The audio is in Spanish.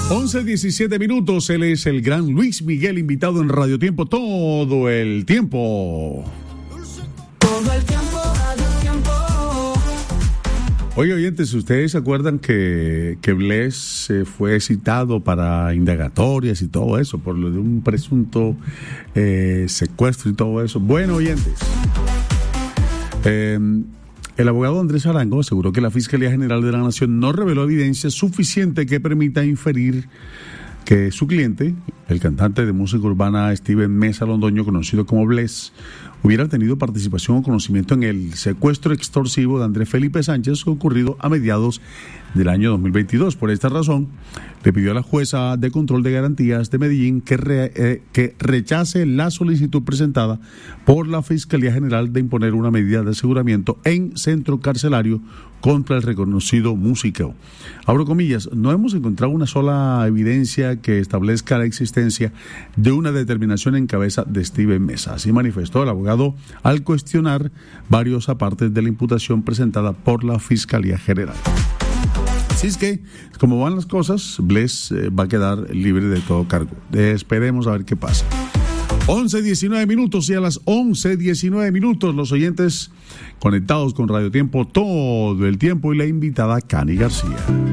11:17 minutos. Él es el gran Luis Miguel, invitado en Radio Tiempo todo el tiempo. Todo el tiempo, Radio Tiempo. Oye, oyentes, ¿ustedes se acuerdan que Bless fue citado para indagatorias y todo eso por lo de un presunto secuestro y todo eso? Bueno, oyentes, el abogado Andrés Arango aseguró que la Fiscalía General de la Nación no reveló evidencia suficiente que permita inferir que su cliente, el cantante de música urbana Steven Meza Londoño, conocido como Bless, hubiera tenido participación o conocimiento en el secuestro extorsivo de Andrés Felipe Sánchez ocurrido a mediados del año 2022. Por esta razón, le pidió a la jueza de control de garantías de Medellín que rechace la solicitud presentada por la Fiscalía General de imponer una medida de aseguramiento en centro carcelario contra el reconocido músico. Abro comillas, no hemos encontrado una sola evidencia que establezca la existencia de una determinación en cabeza de Steven Meza. Así manifestó el abogado al cuestionar varios apartes de la imputación presentada por la Fiscalía General. Así es que, como van las cosas, Bless va a quedar libre de todo cargo. Esperemos a ver qué pasa. 11:19 minutos y a las 11:19 minutos los oyentes conectados con Radio Tiempo todo el tiempo y la invitada Cani García.